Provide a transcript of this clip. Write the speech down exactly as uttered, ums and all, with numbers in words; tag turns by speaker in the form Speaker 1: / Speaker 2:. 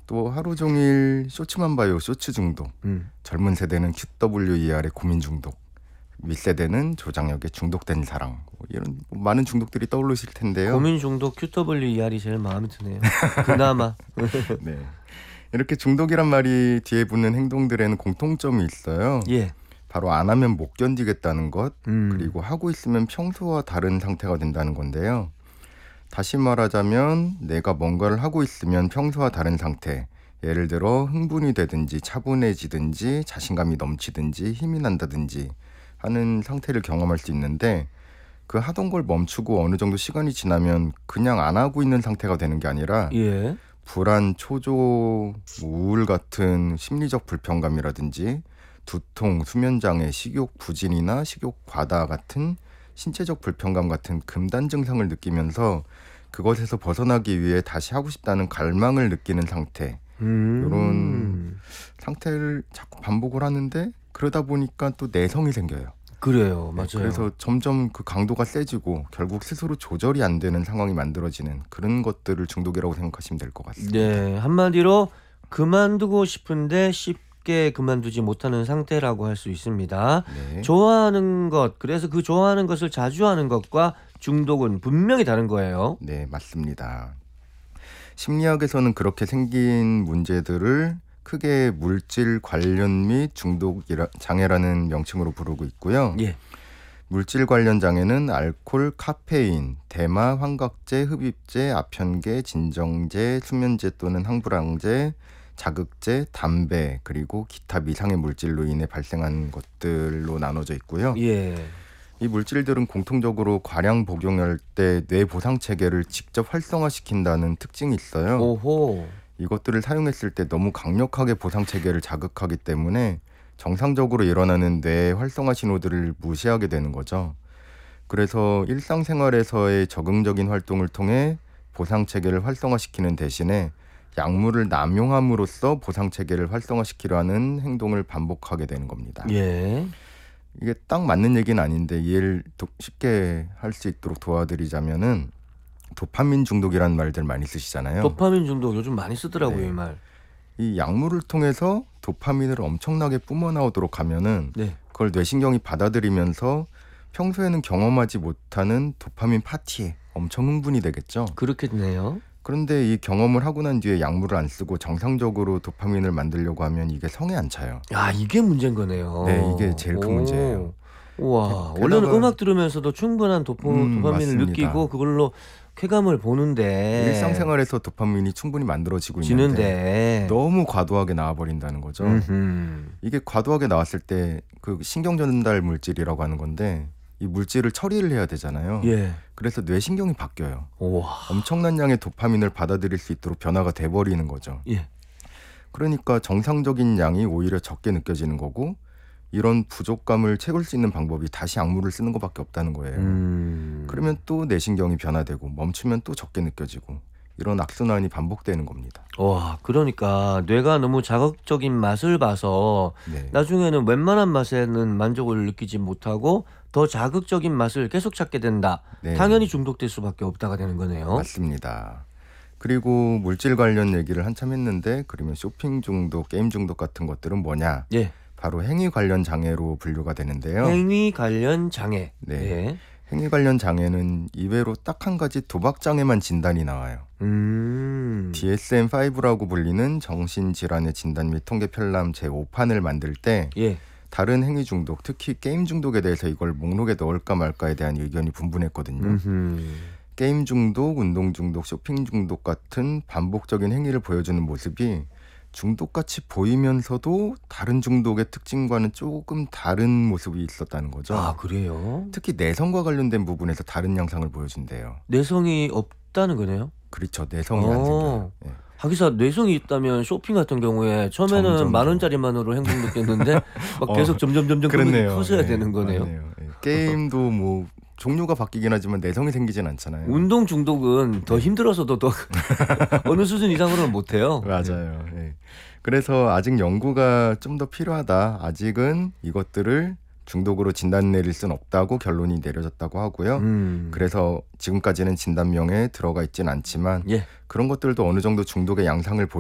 Speaker 1: 또 하루 종일 쇼츠만 봐요. 쇼츠 중독.
Speaker 2: 음.
Speaker 1: 젊은 세대는 큐더블유이알의 고민 중독. 윗세대는 조장혁의 중독된 사랑. 뭐 이런 많은 중독들이 떠오르실 텐데요.
Speaker 2: 고민 중독 큐더블유이알이 제일 마음에 드네요. 그나마.
Speaker 1: 네. 이렇게 중독이란 말이 뒤에 붙는 행동들에는 공통점이 있어요.
Speaker 2: 예.
Speaker 1: 바로 안 하면 못 견디겠다는 것,
Speaker 2: 음.
Speaker 1: 그리고 하고 있으면 평소와 다른 상태가 된다는 건데요. 다시 말하자면 내가 뭔가를 하고 있으면 평소와 다른 상태, 예를 들어 흥분이 되든지 차분해지든지 자신감이 넘치든지 힘이 난다든지 하는 상태를 경험할 수 있는데, 그 하던 걸 멈추고 어느 정도 시간이 지나면 그냥 안 하고 있는 상태가 되는 게 아니라
Speaker 2: 예.
Speaker 1: 불안, 초조, 우울 같은 심리적 불편감이라든지 두통, 수면장애, 식욕 부진이나 식욕 과다 같은 신체적 불편감 같은 금단 증상을 느끼면서 그것에서 벗어나기 위해 다시 하고 싶다는 갈망을 느끼는 상태,
Speaker 2: 음.
Speaker 1: 이런 상태를 자꾸 반복을 하는데 그러다 보니까 또 내성이 생겨요.
Speaker 2: 그래요. 맞아요.
Speaker 1: 네, 그래서 점점 그 강도가 세지고 결국 스스로 조절이 안 되는 상황이 만들어지는 그런 것들을 중독이라고 생각하시면 될 것 같습니다.
Speaker 2: 네, 한마디로 그만두고 싶은데 쉽게 그만두지 못하는 상태라고 할 수 있습니다.
Speaker 1: 네.
Speaker 2: 좋아하는 것, 그래서 그 좋아하는 것을 자주 하는 것과 중독은 분명히 다른 거예요.
Speaker 1: 네, 맞습니다. 심리학에서는 그렇게 생긴 문제들을 크게 물질 관련 및 중독 장애라는 명칭으로 부르고 있고요.
Speaker 2: 예.
Speaker 1: 물질 관련 장애는 알코올, 카페인, 대마, 환각제, 흡입제, 아편계, 진정제, 수면제 또는 항불항제, 자극제, 담배, 그리고 기타 미상의 물질로 인해 발생한 것들로 나눠져 있고요.
Speaker 2: 예.
Speaker 1: 이 물질들은 공통적으로 과량 복용할 때 뇌 보상 체계를 직접 활성화시킨다는 특징이 있어요.
Speaker 2: 오호.
Speaker 1: 이것들을 사용했을 때 너무 강력하게 보상 체계를 자극하기 때문에 정상적으로 일어나는 뇌 활성화 신호들을 무시하게 되는 거죠. 그래서 일상생활에서의 적응적인 활동을 통해 보상 체계를 활성화시키는 대신에 약물을 남용함으로써 보상 체계를 활성화시키려 하는 행동을 반복하게 되는 겁니다.
Speaker 2: 예.
Speaker 1: 이게 딱 맞는 얘기는 아닌데 이해를 쉽게 할 수 있도록 도와드리자면은 도파민 중독이라는 말들 많이 쓰시잖아요.
Speaker 2: 도파민 중독 요즘 많이 쓰더라고요.
Speaker 1: 네.
Speaker 2: 이 말.
Speaker 1: 이 약물을 통해서 도파민을 엄청나게 뿜어나오도록 하면은
Speaker 2: 네.
Speaker 1: 그걸 뇌신경이 받아들이면서 평소에는 경험하지 못하는 도파민 파티에 엄청 흥분이 되겠죠.
Speaker 2: 그렇겠네요.
Speaker 1: 그런데 이 경험을 하고 난 뒤에 약물을 안 쓰고 정상적으로 도파민을 만들려고 하면 이게 성에 안 차요.
Speaker 2: 아, 이게 문제인 거네요.
Speaker 1: 네, 이게 제일 큰
Speaker 2: 오.
Speaker 1: 문제예요.
Speaker 2: 우와.
Speaker 1: 게-
Speaker 2: 원래는
Speaker 1: 게다가-
Speaker 2: 음악 들으면서도 충분한 도포,
Speaker 1: 음,
Speaker 2: 도파민을
Speaker 1: 맞습니다.
Speaker 2: 느끼고 그걸로 쾌감을 보는데
Speaker 1: 일상생활에서 도파민이 충분히 만들어지고 있는데
Speaker 2: 지는데
Speaker 1: 너무 과도하게 나와버린다는 거죠.
Speaker 2: 음흠.
Speaker 1: 이게 과도하게 나왔을 때 그 신경 전달 물질이라고 하는 건데 이 물질을 처리를 해야 되잖아요.
Speaker 2: 예.
Speaker 1: 그래서 뇌신경이 바뀌어요.
Speaker 2: 우와.
Speaker 1: 엄청난 양의 도파민을 받아들일 수 있도록 변화가 돼버리는 거죠.
Speaker 2: 예.
Speaker 1: 그러니까 정상적인 양이 오히려 적게 느껴지는 거고, 이런 부족감을 채울 수 있는 방법이 다시 약물을 쓰는 것밖에 없다는 거예요.
Speaker 2: 음.
Speaker 1: 그러면 또 뇌신경이 변화되고 멈추면 또 적게 느껴지고, 이런 악순환이 반복되는 겁니다.
Speaker 2: 와, 그러니까 뇌가 너무 자극적인 맛을 봐서
Speaker 1: 네.
Speaker 2: 나중에는 웬만한 맛에는 만족을 느끼지 못하고 더 자극적인 맛을 계속 찾게 된다.
Speaker 1: 네.
Speaker 2: 당연히 중독될 수밖에 없다가 되는 거네요.
Speaker 1: 맞습니다. 그리고 물질 관련 얘기를 한참 했는데, 그러면 쇼핑 중독, 게임 중독 같은 것들은 뭐냐?
Speaker 2: 예.
Speaker 1: 바로 행위 관련 장애로 분류가 되는데요.
Speaker 2: 행위 관련 장애.
Speaker 1: 네.
Speaker 2: 예.
Speaker 1: 행위 관련 장애는 이외로 딱 한 가지 도박 장애만 진단이 나와요.
Speaker 2: 음.
Speaker 1: 디에스엠 파이브라고 불리는 정신질환의 진단 및 통계 편람 제오 판을 만들 때
Speaker 2: 예.
Speaker 1: 다른 행위 중독, 특히 게임 중독에 대해서 이걸 목록에 넣을까 말까에 대한 의견이 분분했거든요.
Speaker 2: 음흠.
Speaker 1: 게임 중독, 운동 중독, 쇼핑 중독 같은 반복적인 행위를 보여주는 모습이 중독같이 보이면서도 다른 중독의 특징과는 조금 다른 모습이 있었다는 거죠.
Speaker 2: 아, 그래요?
Speaker 1: 특히 내성과 관련된 부분에서 다른 양상을 보여준대요.
Speaker 2: 내성이 없다는 거네요.
Speaker 1: 그렇죠. 내성이 안 생겨요.
Speaker 2: 어.
Speaker 1: 예.
Speaker 2: 하기사 내성이 있다면 쇼핑 같은 경우에 처음에는
Speaker 1: 점점
Speaker 2: 만
Speaker 1: 더.
Speaker 2: 원짜리만으로 행복 느꼈는데 막
Speaker 1: 어,
Speaker 2: 계속 점점 점점 금액이
Speaker 1: 그렇네요.
Speaker 2: 커져야
Speaker 1: 네,
Speaker 2: 되는 거네요.
Speaker 1: 맞네요. 예. 게임도 뭐 종류가 바뀌긴 하지만 내성이 생기진 않잖아요.
Speaker 2: 운동 중독은 더 힘들어서도 더 어느 수준 이상으로는 못해요.
Speaker 1: 맞아요. 예. 그래서 아직 연구가 좀 더 필요하다. 아직은 이것들을 중독으로 진단 내릴 수는 없다고 결론이 내려졌다고 하고요.
Speaker 2: 음.
Speaker 1: 그래서 지금까지는 진단명에 들어가 있진 않지만
Speaker 2: 예.
Speaker 1: 그런 것들도 어느 정도 중독의 양상을